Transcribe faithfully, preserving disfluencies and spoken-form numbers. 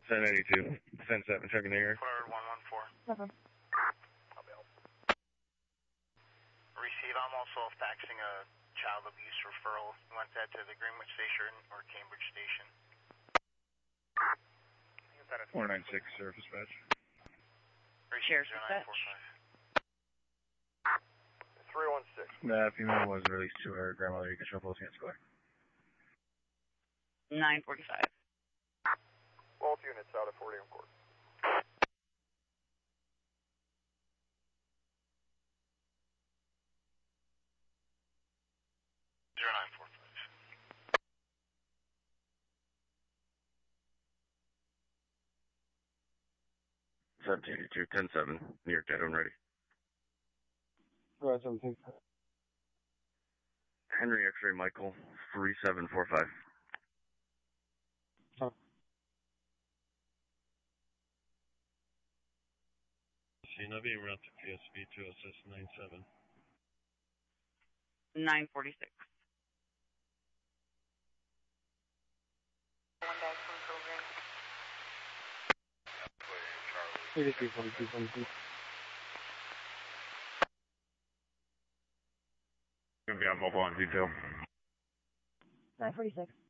ten eighty-two, ten seven, checking the air. Forward one one four. Seven. I'll be out. Receive, I'm also faxing a child abuse referral. You want that to the Greenwich Station or Cambridge Station? four nine six, surface patch. Sheriff's dispatch. three one six. That female was released to her grandmother. You can show both hands clear. nine forty-five. Both units out of forty on court. zero nine four five. seventeen eighty-two, ten seven, New York Dead, ready. Right, seventeen. Henry X-ray Michael, three seven four five. Huh. Cena being routed to P S V to assist nine seven. nine forty-six. One back from program. eighty-three, twenty-two, twenty-two. Gonna be on mobile on detail. nine forty-six.